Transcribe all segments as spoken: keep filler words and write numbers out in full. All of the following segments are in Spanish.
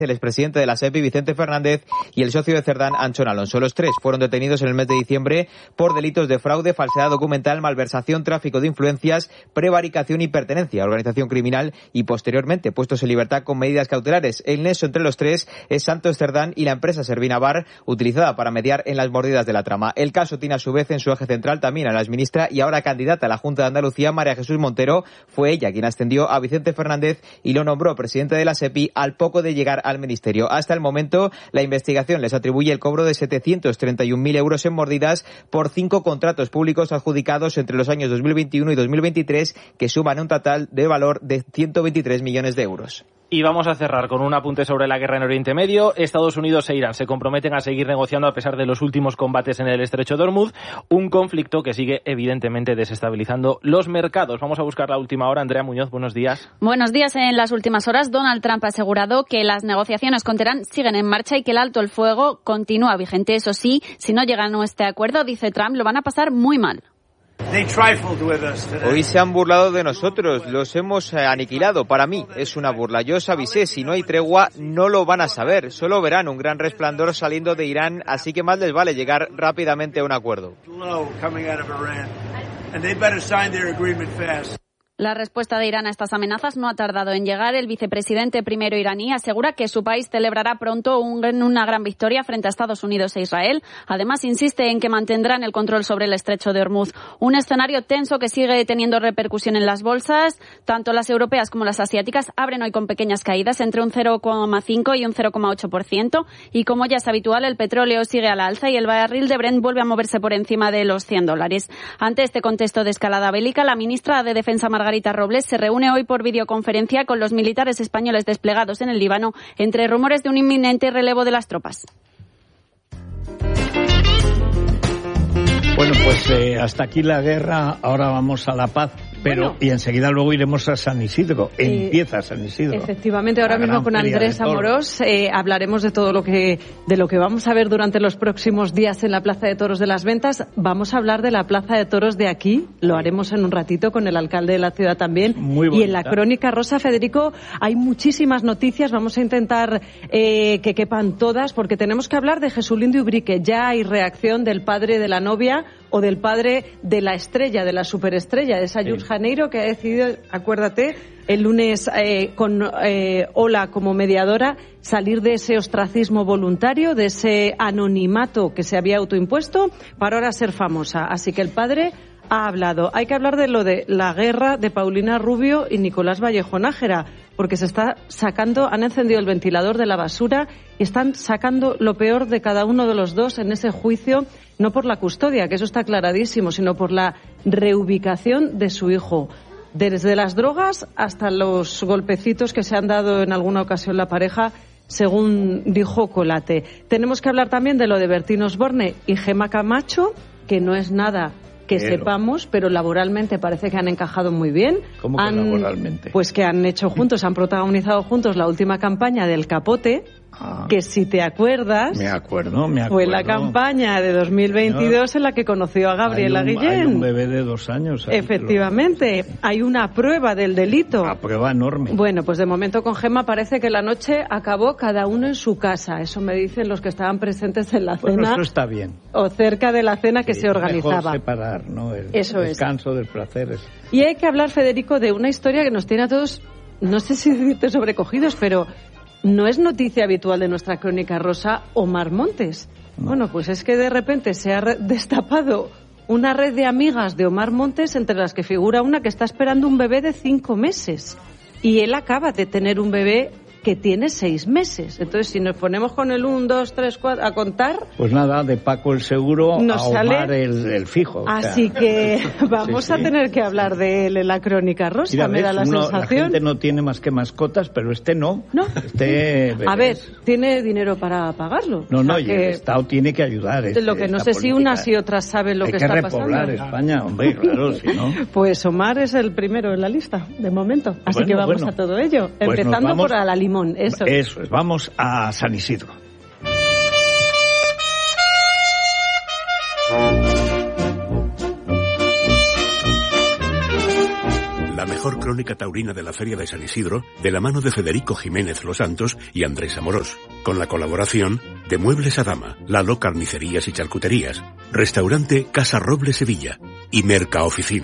el expresidente de la SEPI, Vicente Fernández, y el socio de Cerdán, Anchón Alonso. Los tres fueron detenidos en el mes de diciembre por delitos de fraude, falsedad documental, malversación, tráfico de influencias, prevaricación y pertenencia a organización criminal y posteriormente puestos en libertad con medidas cautelares. El nexo entre los tres es Santos Cerdán y la empresa Servina Bar, utilizada para mediar en las mordidas de la trama. El caso tiene a su vez en su eje central también a la exministra y ahora candidata a la Junta de Andalucía, María Jesús Montero. Fue ella quien ascendió a Vicente Fernández y lo nombró presidente de la SEPI al poco de llegar a al Ministerio. Hasta el momento, la investigación les atribuye el cobro de setecientos treinta y un mil euros en mordidas por cinco contratos públicos adjudicados entre los años dos mil veintiuno y dos mil veintitrés, que suman un total de valor de ciento veintitrés millones de euros. Y vamos a cerrar con un apunte sobre la guerra en Oriente Medio. Estados Unidos e Irán se comprometen a seguir negociando a pesar de los últimos combates en el estrecho de Hormuz, un conflicto que sigue evidentemente desestabilizando los mercados. Vamos a buscar la última hora. Andrea Muñoz, buenos días. Buenos días. En las últimas horas, Donald Trump ha asegurado que las negociaciones con Teherán siguen en marcha y que el alto el fuego continúa vigente. Eso sí, si no llegan a este acuerdo, dice Trump, lo van a pasar muy mal. Hoy se han burlado de nosotros, los hemos aniquilado. Para mí es una burla. Yo os avisé, si no hay tregua no lo van a saber. Solo verán un gran resplandor saliendo de Irán, así que más les vale llegar rápidamente a un acuerdo. La respuesta de Irán a estas amenazas no ha tardado en llegar. El vicepresidente primero iraní asegura que su país celebrará pronto un, una gran victoria frente a Estados Unidos e Israel. Además, insiste en que mantendrán el control sobre el estrecho de Hormuz. Un escenario tenso que sigue teniendo repercusión en las bolsas. Tanto las europeas como las asiáticas abren hoy con pequeñas caídas, entre un cero coma cinco y un cero coma ocho por ciento. Y como ya es habitual, el petróleo sigue a la alza y el barril de Brent vuelve a moverse por encima de los cien dólares. Ante este contexto de escalada bélica, la ministra de Defensa, Margarita Robles, se reúne hoy por videoconferencia con los militares españoles desplegados en el Líbano, entre rumores de un inminente relevo de las tropas. Bueno, pues eh, hasta aquí la guerra, ahora vamos a la paz. Pero, bueno, y enseguida luego iremos a San Isidro. Eh, Empieza San Isidro. Efectivamente, ahora mismo con Andrés Amorós eh, hablaremos de todo lo que de lo que vamos a ver durante los próximos días en la Plaza de Toros de las Ventas. Vamos a hablar de la Plaza de Toros de aquí. Lo haremos en un ratito con el alcalde de la ciudad también. Muy bonita. Y en la Crónica Rosa, Federico, hay muchísimas noticias. Vamos a intentar eh, que quepan todas, porque tenemos que hablar de Jesulindo Ubrique. Ya hay reacción del padre de la novia o del padre de la estrella, de la superestrella, de esa Jules Janeiro, que ha decidido, acuérdate, el lunes eh, con eh, Ola como mediadora, salir de ese ostracismo voluntario, de ese anonimato que se había autoimpuesto, para ahora ser famosa. Así que el padre ha hablado. Hay que hablar de lo de la guerra de Paulina Rubio y Nicolás Vallejo Nájera, porque se está sacando, han encendido el ventilador de la basura y están sacando lo peor de cada uno de los dos en ese juicio, no por la custodia, que eso está clarísimo, sino por la reubicación de su hijo. Desde las drogas hasta los golpecitos que se han dado en alguna ocasión la pareja, según dijo Colate. Tenemos que hablar también de lo de Bertín Osborne y Gemma Camacho, que no es nada que pero. sepamos, pero laboralmente parece que han encajado muy bien. ¿Cómo que han, laboralmente? Pues que han hecho juntos, han protagonizado juntos la última campaña del Capote, ah, que si te acuerdas, me acuerdo, me acuerdo. Fue la campaña de dos mil veintidós en la que conoció a Gabriela hay un, Guillén. Hay un bebé de dos años. Efectivamente, lo... hay una prueba del delito. Una prueba enorme. Bueno, pues de momento con Gemma parece que la noche acabó cada uno en su casa. Eso me dicen los que estaban presentes en la cena. Bueno, eso está bien. O cerca de la cena que sí, se organizaba. Mejor separar, ¿no? El eso descanso es. del placer. Es... Y hay que hablar, Federico, de una historia que nos tiene a todos, no sé si decirte sobrecogidos, pero no es noticia habitual de nuestra Crónica Rosa, Omar Montes. No. Bueno, pues es que de repente se ha destapado una red de amigas de Omar Montes, entre las que figura una que está esperando un bebé de cinco meses. Y él acaba de tener un bebé que tiene seis meses. Entonces, si nos ponemos con el uno, dos, tres, cuatro a contar... Pues nada, de Paco el seguro nos a Omar sale... el, el fijo. Así o sea, que vamos sí, sí. a tener que hablar de él en la Crónica Rosa, Mira, me da la uno, sensación. La gente no tiene más que mascotas, pero este no. No. Este, a ver, tiene dinero para pagarlo. No, no, o sea y que... el Estado tiene que ayudar. Este, lo que no sé si unas y otras saben lo Hay que, que está pasando. Hay que repoblar España, hombre, claro, si no... Pues Omar es el primero en la lista, de momento. Así bueno, que vamos bueno. a todo ello. Pues empezando vamos... por a la Limón, eso. Eso es, vamos a San Isidro. La mejor mejor crónica taurina de la Feria de San Isidro, de la mano de Federico Jiménez Los Santos y Andrés Amorós, con la colaboración de Muebles Adama, Lalo Carnicerías y Charcuterías, Restaurante Casa Roble Sevilla y Merca Oficina.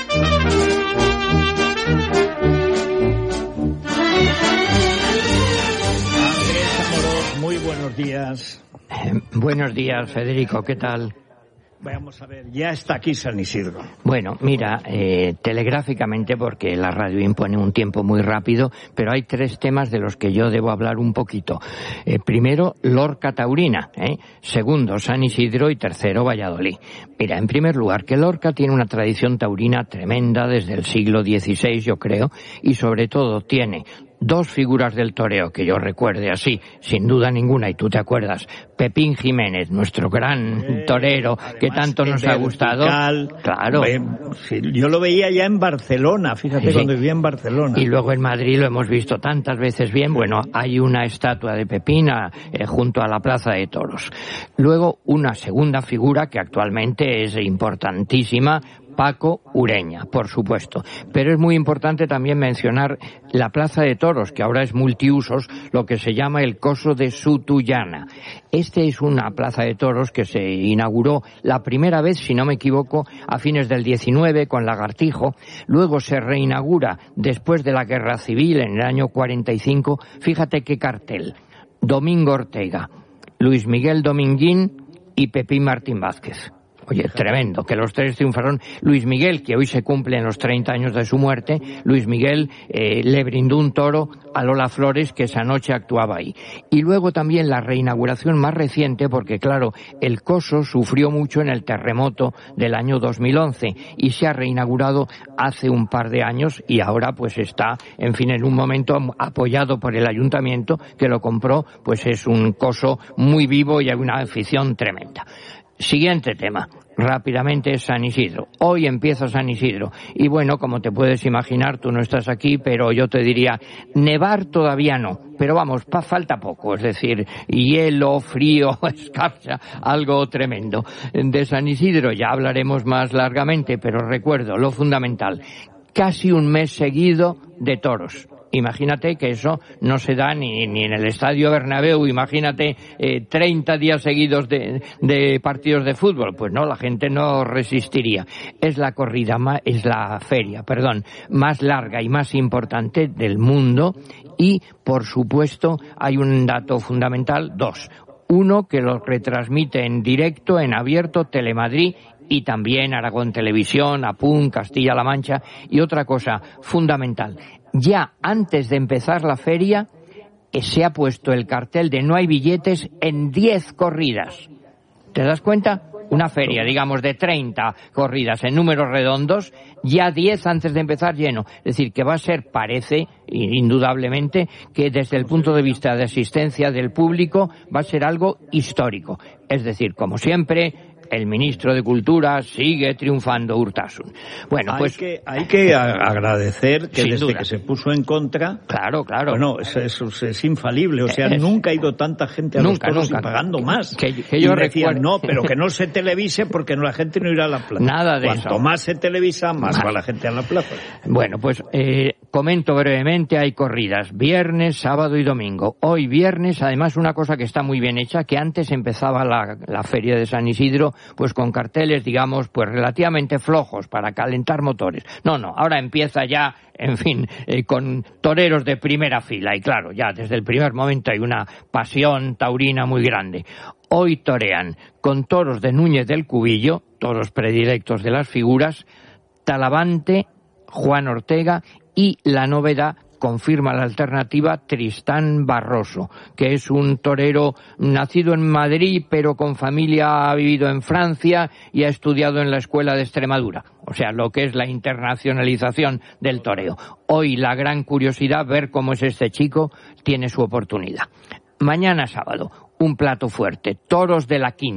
Andrés Amorós, muy buenos días. Eh, buenos días, Federico, ¿qué tal? Vamos a ver, ya está aquí San Isidro. Bueno, mira, eh, telegráficamente, porque la radio impone un tiempo muy rápido, pero hay tres temas de los que yo debo hablar un poquito. Eh, primero, Lorca Taurina, ¿eh? Segundo, San Isidro y tercero, Valladolid. Mira, en primer lugar, que Lorca tiene una tradición taurina tremenda desde el siglo dieciséis, yo creo, y sobre todo tiene dos figuras del toreo que yo recuerde así, sin duda ninguna, y tú te acuerdas, Pepín Jiménez, nuestro gran eh, torero que tanto nos ha gustado. Claro. Eh, sí, yo lo veía ya en Barcelona, fíjate, sí, cuando vivía en Barcelona. Y luego en Madrid lo hemos visto tantas veces bien. Bueno, hay una estatua de Pepín eh, junto a la Plaza de Toros. Luego una segunda figura que actualmente es importantísima, Paco Ureña, por supuesto. Pero es muy importante también mencionar la Plaza de Toros, que ahora es multiusos, lo que se llama el Coso de Sutullana. Este es una plaza de toros que se inauguró la primera vez, si no me equivoco, a fines del diecinueve con Lagartijo. Luego se reinaugura después de la Guerra Civil en el año cuarenta y cinco. Fíjate qué cartel. Domingo Ortega, Luis Miguel Dominguín y Pepín Martín Vázquez. Oye, tremendo, que los tres triunfaron. Luis Miguel, que hoy se cumplen los treinta años de su muerte, Luis Miguel eh, le brindó un toro a Lola Flores, que esa noche actuaba ahí. Y luego también la reinauguración más reciente, porque claro, el Coso sufrió mucho en el terremoto del año dos mil once y se ha reinaugurado hace un par de años y ahora pues está, en fin, en un momento apoyado por el ayuntamiento que lo compró, pues es un Coso muy vivo y hay una afición tremenda. Siguiente tema, rápidamente, San Isidro. Hoy empieza San Isidro. Y bueno, como te puedes imaginar, tú no estás aquí, pero yo te diría, nevar todavía no. Pero vamos, pa, falta poco, es decir, hielo, frío, escarcha, algo tremendo. De San Isidro ya hablaremos más largamente, pero recuerdo lo fundamental, casi un mes seguido de toros. Imagínate que eso no se da ni, ni en el Estadio Bernabéu, imagínate eh, treinta días seguidos de, de partidos de fútbol, pues no, la gente no resistiría. Es la corrida, es la feria, perdón, más larga y más importante del mundo y, por supuesto, hay un dato fundamental, dos. Uno, que lo retransmite en directo, en abierto, Telemadrid, y también Aragón Televisión, Apun, Castilla-La Mancha. Y otra cosa fundamental, ya antes de empezar la feria se ha puesto el cartel de no hay billetes en diez corridas. ¿Te das cuenta? Una feria, digamos, de treinta corridas en números redondos, ya diez antes de empezar lleno. Es decir, que va a ser, parece, indudablemente, que desde el punto de vista de asistencia del público va a ser algo histórico. Es decir, como siempre, el ministro de Cultura sigue triunfando, Urtasun. Bueno, hay pues que hay que agradecer que desde duda. que se puso en contra, claro, claro, bueno, eso es, es, es infalible, o sea, es, nunca ha ido tanta gente a nunca, los toros nunca, y pagando más. Que, que yo y decían, recuerdo... no, pero que no se televise porque la gente no irá a la plaza. Nada de Cuanto eso. más se televisa, más vale. va la gente a la plaza. Bueno, pues eh, comento brevemente, hay corridas viernes, sábado y domingo. Hoy viernes, además, una cosa que está muy bien hecha, que antes empezaba la, la feria de San Isidro, pues con carteles, digamos, pues relativamente flojos para calentar motores. No, no, ahora empieza ya, en fin, eh, con toreros de primera fila. Y claro, ya desde el primer momento hay una pasión taurina muy grande. Hoy torean con toros de Núñez del Cubillo, toros predilectos de las figuras, Talavante, Juan Ortega y la novedad, confirma la alternativa, Tristán Barroso, que es un torero nacido en Madrid, pero con familia, ha vivido en Francia y ha estudiado en la Escuela de Extremadura. O sea, lo que es la internacionalización del toreo. Hoy la gran curiosidad, ver cómo es este chico, tiene su oportunidad. Mañana sábado, un plato fuerte, toros de la Quinta.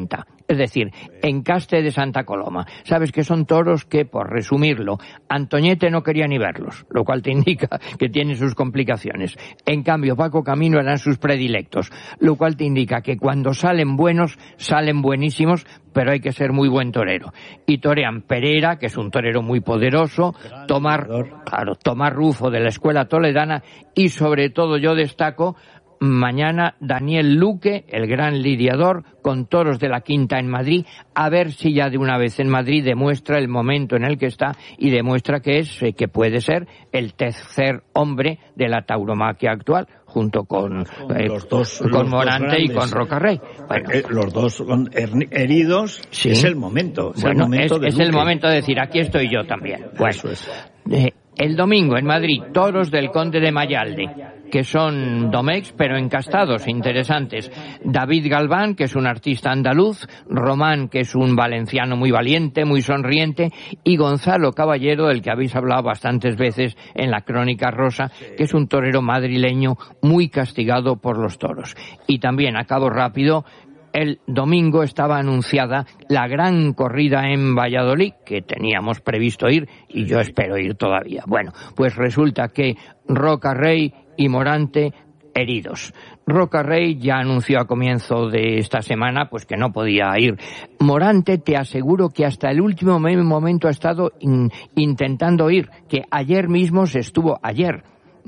Es decir, Encaste de Santa Coloma. Sabes que son toros que, por resumirlo, Antoñete no quería ni verlos, lo cual te indica que tienen sus complicaciones. En cambio, Paco Camino eran sus predilectos, lo cual te indica que cuando salen buenos, salen buenísimos, pero hay que ser muy buen torero. Y torean Pereira, que es un torero muy poderoso, Tomás, claro, Tomás Rufo de la Escuela Toledana, y sobre todo yo destaco mañana Daniel Luque, el gran lidiador, con toros de la Quinta en Madrid, a ver si ya de una vez en Madrid demuestra el momento en el que está y demuestra que es, que puede ser el tercer hombre de la tauromaquia actual, junto con, eh, los dos, con los Morante dos y con Rocarrey. Bueno, eh, los dos heridos, sí. Es el momento. Es bueno, el momento, es, de es el momento de decir, aquí estoy yo también. Bueno, eso es. Eh, el domingo en Madrid, toros del Conde de Mayalde, que son domex, pero encastados, interesantes. David Galván, que es un artista andaluz, Román, que es un valenciano muy valiente, muy sonriente, y Gonzalo Caballero, del que habéis hablado bastantes veces en la Crónica Rosa, que es un torero madrileño muy castigado por los toros. Y también, a cabo rápido, el domingo estaba anunciada la gran corrida en Valladolid, que teníamos previsto ir, y yo espero ir todavía. Bueno, pues resulta que Rocarrey y Morante heridos. Rocarrey ya anunció a comienzo de esta semana pues que no podía ir. Morante, te aseguro que hasta el último momento ha estado in, intentando ir, que ayer mismo se estuvo, ayer,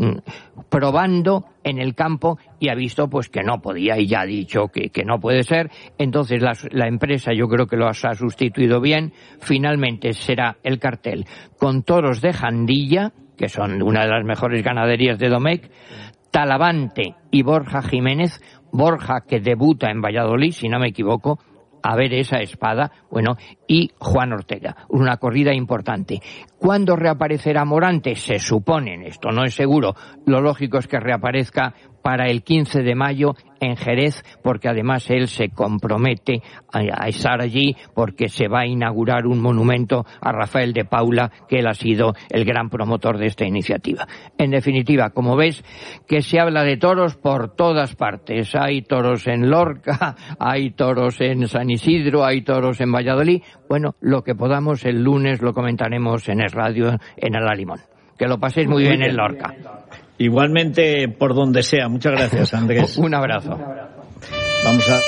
probando en el campo y ha visto pues que no podía y ya ha dicho que, que no puede ser. Entonces la, la empresa yo creo que lo ha sustituido bien. Finalmente será el cartel con toros de Jandilla, que son una de las mejores ganaderías de Domecq, Talavante y Borja Jiménez. Borja, que debuta en Valladolid, si no me equivoco, a ver esa espada, bueno, y Juan Ortega, una corrida importante. ¿Cuándo reaparecerá Morante? Se supone, esto no es seguro, lo lógico es que reaparezca para el quince de mayo en Jerez, porque además él se compromete a estar allí porque se va a inaugurar un monumento a Rafael de Paula, que él ha sido el gran promotor de esta iniciativa. En definitiva, como ves, que se habla de toros por todas partes. Hay toros en Lorca, hay toros en San Isidro, hay toros en Valladolid. Bueno, lo que podamos el lunes lo comentaremos en el radio, en El Alimón. Que lo paséis muy bien en Lorca. Igualmente por donde sea. Muchas gracias, Andrés. Un abrazo. Vamos a...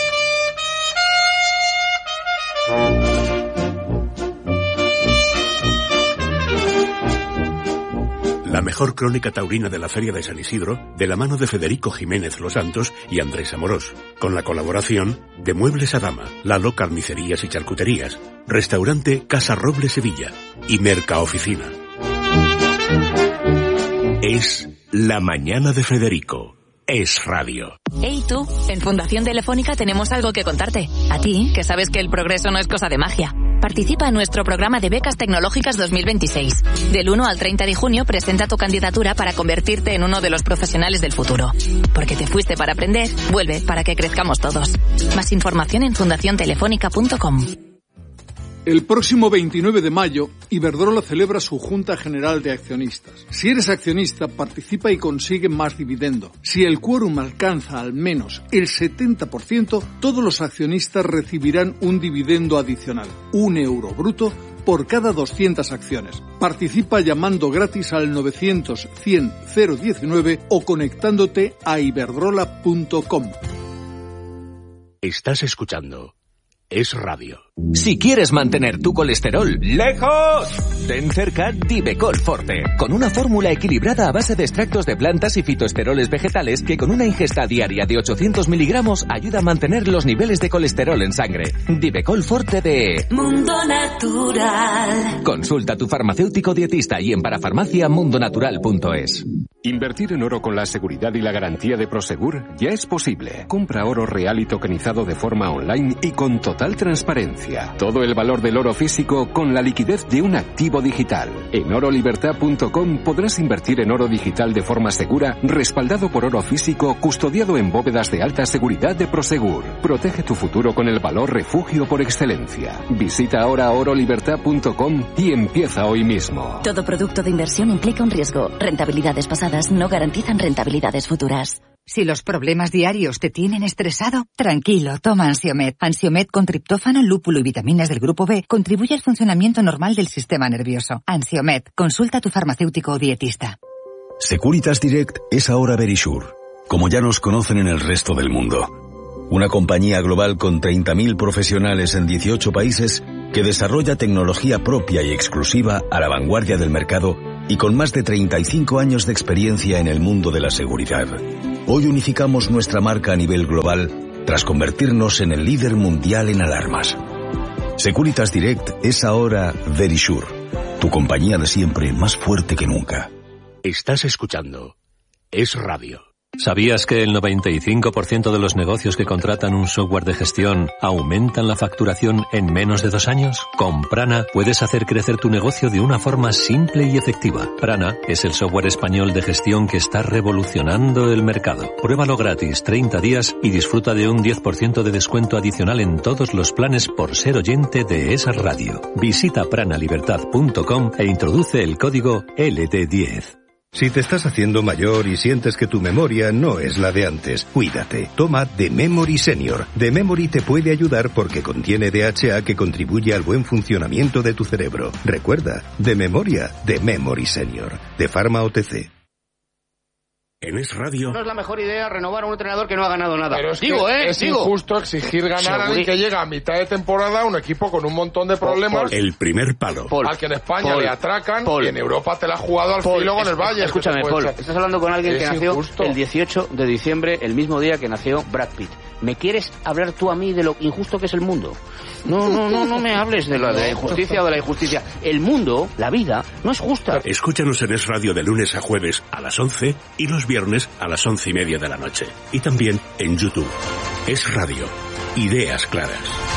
La mejor crónica taurina de la Feria de San Isidro, de la mano de Federico Jiménez Los Santos y Andrés Amorós, con la colaboración de Muebles Adama, Lalo Carnicerías y Charcuterías, Restaurante Casa Roble Sevilla y Mercaoficina. Es La Mañana de Federico. Es radio. Hey tú, en Fundación Telefónica tenemos algo que contarte. A ti, que sabes que el progreso no es cosa de magia. Participa en nuestro programa de becas tecnológicas dos mil veintiséis. Del uno al treinta de junio presenta tu candidatura para convertirte en uno de los profesionales del futuro. Porque te fuiste para aprender, vuelve para que crezcamos todos. Más información en fundación telefónica punto com. El próximo veintinueve de mayo, Iberdrola celebra su Junta General de Accionistas. Si eres accionista, participa y consigue más dividendo. Si el quórum alcanza al menos el setenta por ciento, todos los accionistas recibirán un dividendo adicional, un euro bruto, por cada doscientas acciones. Participa llamando gratis al novecientos cien cero diecinueve o conectándote a iberdrola punto com. Estás escuchando Es Radio. Si quieres mantener tu colesterol lejos, ten cerca Divecol Forte, con una fórmula equilibrada a base de extractos de plantas y fitoesteroles vegetales que con una ingesta diaria de ochocientos miligramos ayuda a mantener los niveles de colesterol en sangre. Divecol Forte de Mundo Natural. Consulta a tu farmacéutico dietista y en parafarmacia mundonatural punto es. Invertir en oro con la seguridad y la garantía de Prosegur ya es posible. Compra oro real y tokenizado de forma online y con total transparencia. Todo el valor del oro físico con la liquidez de un activo digital. En oro libertad punto com podrás invertir en oro digital de forma segura, respaldado por oro físico, custodiado en bóvedas de alta seguridad de Prosegur. Protege tu futuro con el valor refugio por excelencia. Visita ahora oro libertad punto com y empieza hoy mismo. Todo producto de inversión implica un riesgo. Rentabilidades pasadas no garantizan rentabilidades futuras. Si los problemas diarios te tienen estresado, tranquilo, toma Ansiomed. Ansiomed con triptófano, lúpulo y vitaminas del grupo B contribuye al funcionamiento normal del sistema nervioso. Ansiomed, consulta a tu farmacéutico o dietista. Securitas Direct es ahora Verisure, como ya nos conocen en el resto del mundo. Una compañía global con treinta mil profesionales en dieciocho países que desarrolla tecnología propia y exclusiva a la vanguardia del mercado y con más de treinta y cinco años de experiencia en el mundo de la seguridad. Hoy unificamos nuestra marca a nivel global tras convertirnos en el líder mundial en alarmas. Securitas Direct es ahora Verisure, tu compañía de siempre más fuerte que nunca. Estás escuchando Es Radio. ¿Sabías que el noventa y cinco por ciento de los negocios que contratan un software de gestión aumentan la facturación en menos de dos años? Con Prana puedes hacer crecer tu negocio de una forma simple y efectiva. Prana es el software español de gestión que está revolucionando el mercado. Pruébalo gratis treinta días y disfruta de un diez por ciento de descuento adicional en todos los planes por ser oyente de esa radio. Visita pranalibertad punto com e introduce el código L D diez. Si te estás haciendo mayor y sientes que tu memoria no es la de antes, cuídate. Toma The Memory Senior. The Memory te puede ayudar porque contiene D H A que contribuye al buen funcionamiento de tu cerebro. Recuerda, de memoria, The Memory Senior. De Pharma O T C. En Es Radio. No es la mejor idea renovar a un entrenador que no ha ganado nada. Pero es digo, que ¿eh? es digo. injusto exigir ganar a alguien que llega a mitad de temporada, un equipo con un montón de problemas. El primer palo. Paul, al que en España Paul, le atracan Paul, y en Europa te la ha jugado al Paul, filo con el Bayern. Escúchame, Paul, echar. estás hablando con alguien es que nació injusto. el dieciocho de diciembre, el mismo día que nació Brad Pitt. ¿Me quieres hablar tú a mí de lo injusto que es el mundo? No, no, no, no me hables de la, de la injusticia o de la injusticia. El mundo, la vida, no es justa. Escúchanos en Es Radio de lunes a jueves a las once y los viernes a las once y media de la noche. Y también en YouTube. Es Radio. Ideas claras.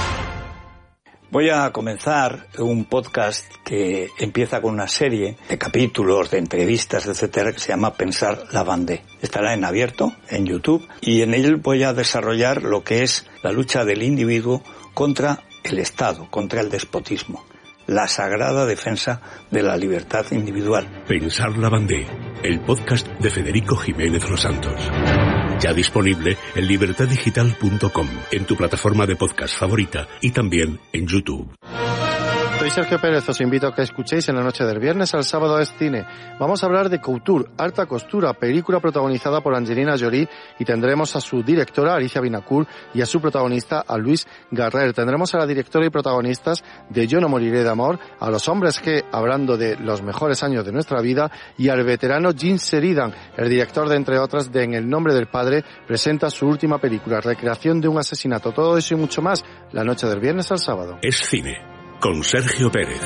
Voy a comenzar un podcast que empieza con una serie de capítulos, de entrevistas, etcétera, que se llama Pensar la Vendée. Estará en abierto, en YouTube, y en él voy a desarrollar lo que es la lucha del individuo contra el Estado, contra el despotismo. La sagrada defensa de la libertad individual. Pensar la Vendée, el podcast de Federico Jiménez Los Santos. Ya disponible en libertad digital punto com, en tu plataforma de podcast favorita y también en YouTube. Soy Sergio Pérez, os invito a que escuchéis en la noche del viernes al sábado es cine. Vamos a hablar de Couture, Alta Costura, película protagonizada por Angelina Jolie, y tendremos a su directora, Alicia Vinacourt, y a su protagonista, a Luis Garrer. Tendremos a la directora y protagonistas de Yo no moriré de amor, a los hombres G, hablando de los mejores años de nuestra vida, y al veterano Gene Sheridan, el director de, entre otras, de En el nombre del padre, presenta su última película, recreación de un asesinato. Todo eso y mucho más, la noche del viernes al sábado. Es cine. Con Sergio Pérez.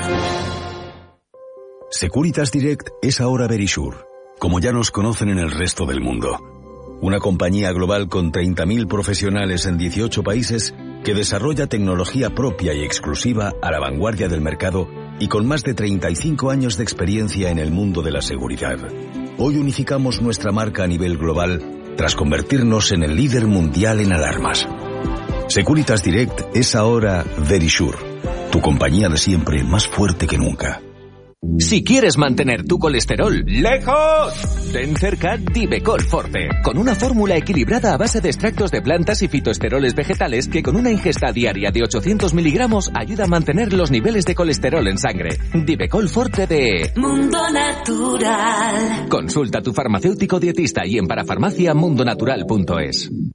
Securitas Direct es ahora Verisure, como ya nos conocen en el resto del mundo. Una compañía global con treinta mil profesionales en dieciocho países que desarrolla tecnología propia y exclusiva a la vanguardia del mercado y con más de treinta y cinco años de experiencia en el mundo de la seguridad. Hoy unificamos nuestra marca a nivel global tras convertirnos en el líder mundial en alarmas. Securitas Direct es ahora Verisure, tu compañía de siempre más fuerte que nunca. Si quieres mantener tu colesterol lejos, ten cerca Divecol Forte, con una fórmula equilibrada a base de extractos de plantas y fitoesteroles vegetales que con una ingesta diaria de ochocientos miligramos ayuda a mantener los niveles de colesterol en sangre. Divecol Forte de Mundo Natural. Consulta a tu farmacéutico dietista y en parafarmacia mundonatural punto es.